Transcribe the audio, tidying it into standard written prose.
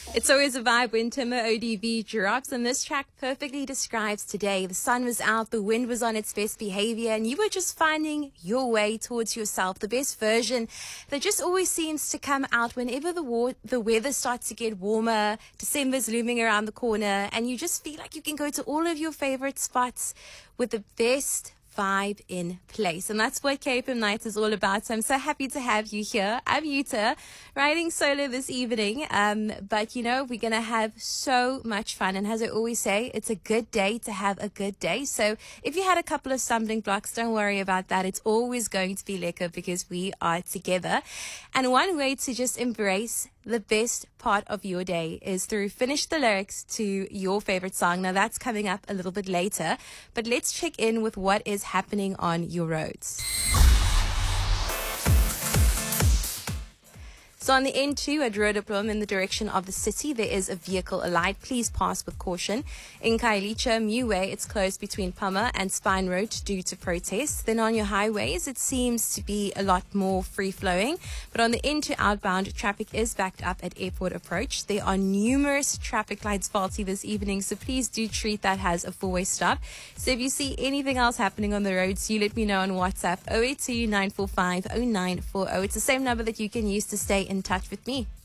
It's always a vibe when Timur ODV drops, and this track perfectly describes today. The sun was out, the wind was on its best behavior, and you were just finding your way towards yourself, the best version that just always seems to come out whenever the weather starts to get warmer. December's looming around the corner, and you just feel like you can go to all of your favorite spots with the best vibe in place. And that's what KFM Nights is all about. So I'm so happy to have you here. I'm Yuta, riding solo this evening. But you know, we're going to have so much fun. And as I always say, it's a good day to have a good day. So if you had a couple of stumbling blocks, don't worry about that. It's always going to be lekker because we are together. And one way to just embrace the best part of your day is through finish the lyrics to your favorite song. Now that's coming up a little bit later, but let's check in with what is happening on your roads. So on the N2 at Rhodoplam in the direction of the city, there is a vehicle alight. Please pass with caution. In Khayelitsha, Muway, it's closed between Pama and Spine Road due to protests. Then on your highways, it seems to be a lot more free-flowing. But on the N2 outbound, traffic is backed up at Airport Approach. There are numerous traffic lights faulty this evening, so please do treat that as a four-way stop. So if you see anything else happening on the roads, you let me know on WhatsApp 082 945 0940. It's the same number that you can use to stay in touch with me.